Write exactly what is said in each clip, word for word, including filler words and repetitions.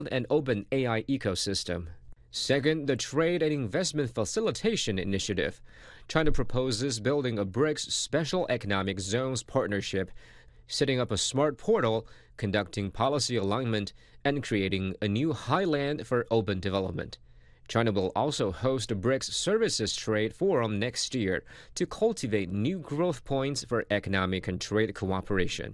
an open A I ecosystem. Second, the Trade and Investment Facilitation Initiative. China proposes building a BRICS Special Economic Zones partnership, setting up a smart portal, conducting policy alignment, and creating a new highland for open development. China will also host a BRICS Services Trade Forum next year to cultivate new growth points for economic and trade cooperation.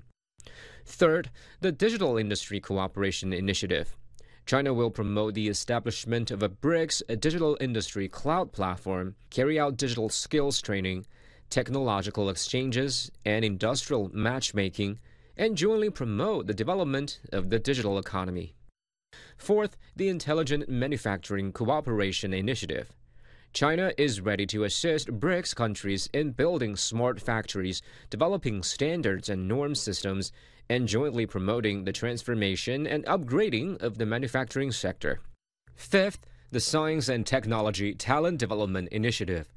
Third, the Digital Industry Cooperation Initiative. China will promote the establishment of a BRICS a digital industry cloud platform, carry out digital skills training, technological exchanges, and industrial matchmaking, and jointly promote the development of the digital economy. Fourth, the Intelligent Manufacturing Cooperation Initiative. China is ready to assist BRICS countries in building smart factories, developing standards and norm systems, and jointly promoting the transformation and upgrading of the manufacturing sector. Fifth, the Science and Technology Talent Development Initiative.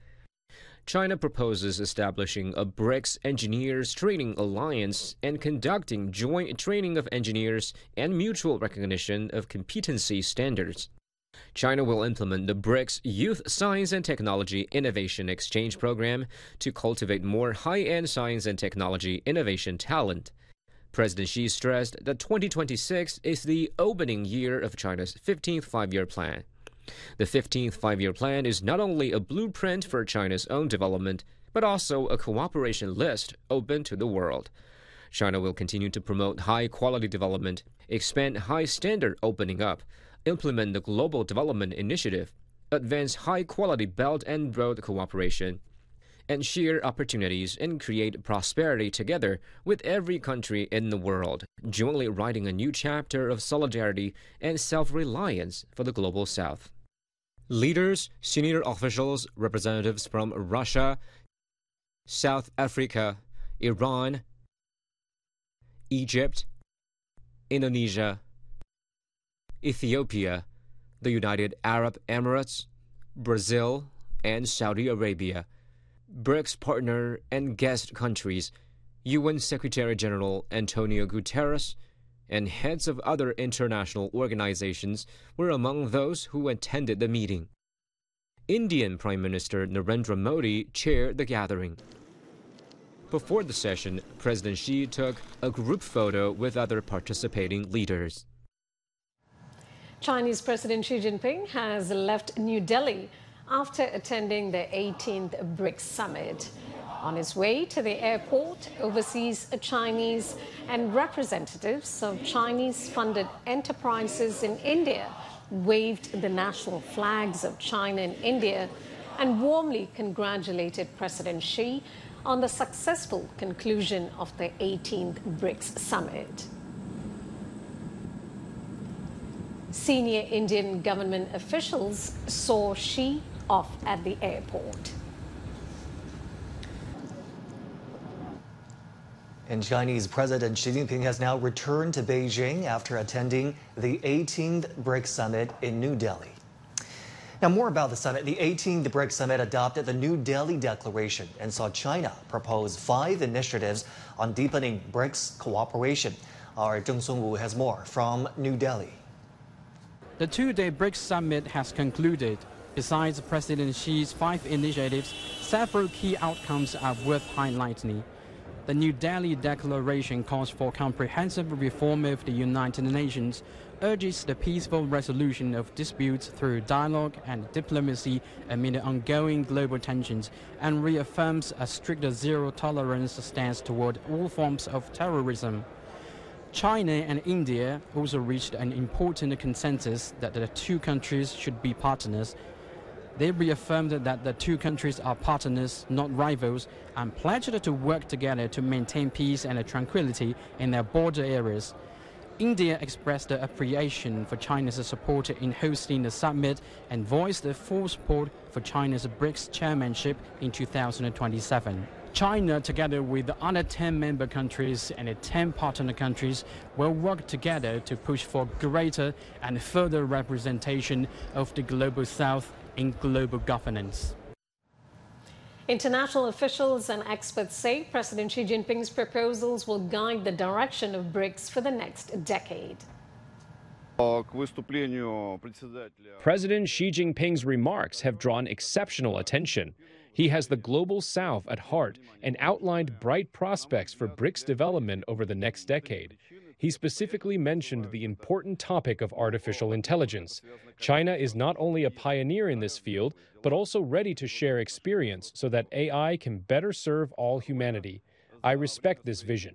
China proposes establishing a BRICS Engineers Training Alliance and conducting joint training of engineers and mutual recognition of competency standards. China will implement the BRICS Youth Science and Technology Innovation Exchange Program to cultivate more high-end science and technology innovation talent. President Xi stressed that twenty twenty-six is the opening year of China's fifteenth Five-Year Plan. The fifteenth Five-Year Plan is not only a blueprint for China's own development, but also a cooperation list open to the world. China will continue to promote high-quality development, expand high-standard opening up, implement the Global Development Initiative, advance high-quality Belt and Road cooperation, and share opportunities and create prosperity together with every country in the world, jointly writing a new chapter of solidarity and self-reliance for the Global South. Leaders, senior officials, representatives from Russia, South Africa, Iran, Egypt, Indonesia, Ethiopia, the United Arab Emirates, Brazil, and Saudi Arabia, BRICS partner and guest countries, U N Secretary-General Antonio Guterres, and heads of other international organizations were among those who attended the meeting. Indian Prime Minister Narendra Modi chaired the gathering. Before the session, President Xi took a group photo with other participating leaders. Chinese President Xi Jinping has left New Delhi after attending the eighteenth BRICS Summit. On his way to the airport, overseas Chinese and representatives of Chinese-funded enterprises in India waved the national flags of China and India and warmly congratulated President Xi on the successful conclusion of the eighteenth BRICS Summit. Senior Indian government officials saw Xi off at the airport. And Chinese President Xi Jinping has now returned to Beijing after attending the eighteenth BRICS Summit in New Delhi. Now, more about the summit. The eighteenth BRICS Summit adopted the New Delhi Declaration and saw China propose five initiatives on deepening BRICS cooperation. Our Zheng Songwu has more from New Delhi. The two-day BRICS Summit has concluded. Besides President Xi's five initiatives, several key outcomes are worth highlighting. The New Delhi Declaration calls for comprehensive reform of the United Nations, urges the peaceful resolution of disputes through dialogue and diplomacy amid the ongoing global tensions, and reaffirms a stricter zero-tolerance stance toward all forms of terrorism. China and India also reached an important consensus that the two countries should be partners. They reaffirmed that the two countries are partners, not rivals, and pledged to work together to maintain peace and tranquility in their border areas. India expressed appreciation for China's support in hosting the summit and voiced full support for China's BRICS chairmanship in two thousand twenty-seven. China, together with the other ten member countries and the ten partner countries, will work together to push for greater and further representation of the Global South in global governance. International officials and experts say President Xi Jinping's proposals will guide the direction of BRICS for the next decade. President Xi Jinping's remarks have drawn exceptional attention. He has the global south at heart and outlined bright prospects for BRICS development over the next decade. He specifically mentioned the important topic of artificial intelligence. China is not only a pioneer in this field, but also ready to share experience so that A I can better serve all humanity. I respect this vision.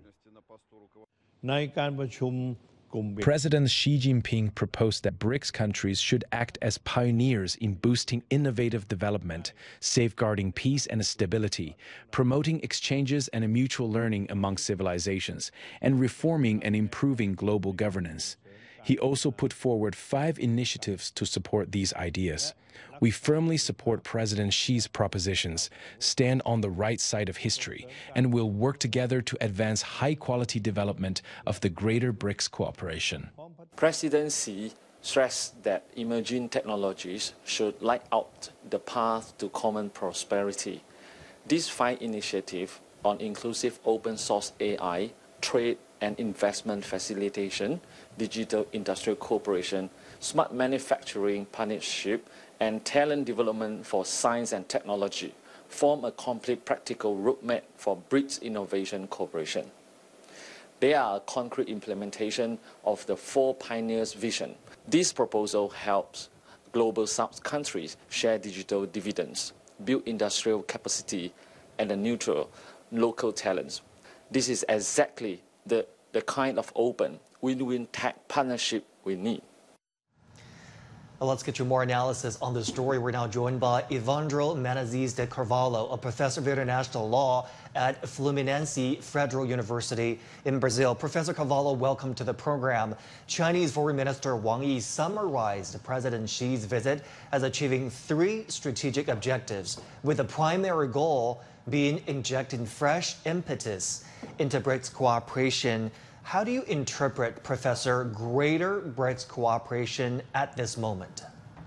President Xi Jinping proposed that BRICS countries should act as pioneers in boosting innovative development, safeguarding peace and stability, promoting exchanges and mutual learning among civilizations, and reforming and improving global governance. He also put forward five initiatives to support these ideas. We firmly support President Xi's propositions, stand on the right side of history, and will work together to advance high-quality development of the greater BRICS cooperation. President Xi stressed that emerging technologies should light out the path to common prosperity. These five initiatives on inclusive open source A I, trade and investment facilitation, digital industrial cooperation, smart manufacturing partnership, and talent development for science and technology form a complete practical roadmap for BRICS innovation cooperation. They are a concrete implementation of the Four Pioneers vision. This proposal helps global South countries share digital dividends, build industrial capacity, and nurture local talents. This is exactly the, the kind of open, win-win tech partnership we need. Well, let's get you more analysis on this story. We're now joined by Evandro Menezes de Carvalho, a professor of international law at Fluminense Federal University in Brazil. Professor Carvalho, welcome to the program. Chinese Foreign Minister Wang Yi summarized President Xi's visit as achieving three strategic objectives, with the primary goal being injecting fresh impetus into BRICS cooperation. How do you interpret, Professor, greater BRICS cooperation at this moment?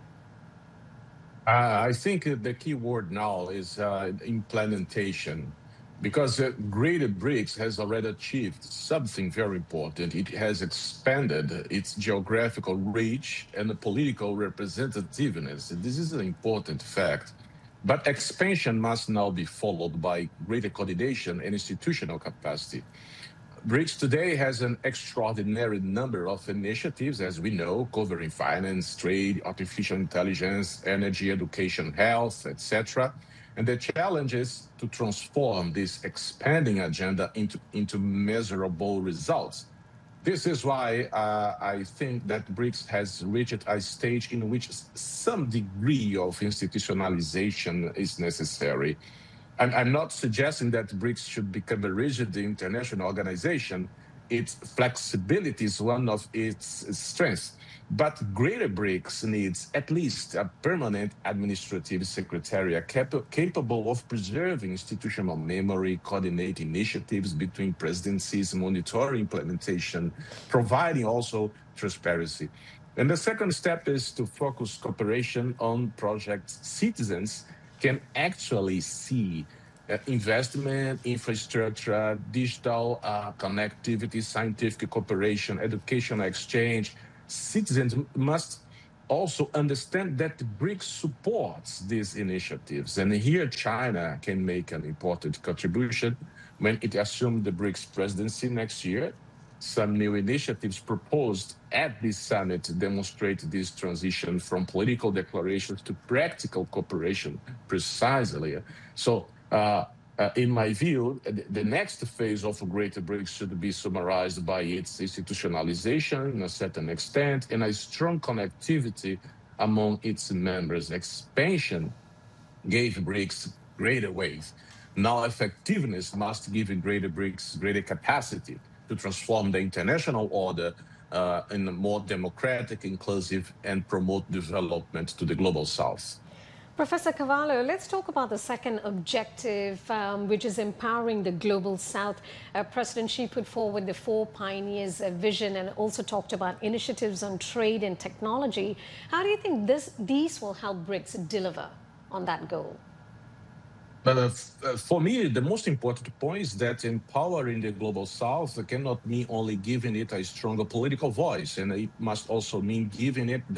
Uh, I think the key word now is uh, implementation, because uh, greater BRICS has already achieved something very important. It has expanded its geographical reach and the political representativeness. This is an important fact. But expansion must now be followed by greater coordination and institutional capacity. BRICS today has an extraordinary number of initiatives, as we know, covering finance, trade, artificial intelligence, energy, education, health, et cetera. And the challenge is to transform this expanding agenda into, into measurable results. This is why uh, I think that BRICS has reached a stage in which some degree of institutionalization is necessary. I'm, I'm not suggesting that BRICS should become a rigid international organization. Its flexibility is one of its strengths. But greater BRICS needs at least a permanent administrative secretariat cap capable of preserving institutional memory, coordinating initiatives between presidencies, monitoring implementation, providing also transparency. And the second step is to focus cooperation on projects citizens can actually see uh, investment, infrastructure, digital uh, connectivity, scientific cooperation, educational exchange. Citizens must also understand that BRICS supports these initiatives. And here China can make an important contribution when it assumed the BRICS presidency next year. Some new initiatives proposed at this summit demonstrate this transition from political declarations to practical cooperation precisely. So uh, uh, in my view, the next phase of Greater BRICS should be summarized by its institutionalization in a certain extent and a strong connectivity among its members. Expansion gave BRICS greater weight. Now effectiveness must give Greater BRICS greater capacity to transform the international order uh, in a more democratic, inclusive, and promote development to the global south. Professor Carvalho, let's talk about the second objective, um, which is empowering the global south. Uh, President Xi put forward the Four Pioneers uh, vision and also talked about initiatives on trade and technology. How do you think this, these will help BRICS deliver on that goal? But uh, for me, the most important point is that empowering the Global South cannot mean only giving it a stronger political voice, and it must also mean giving it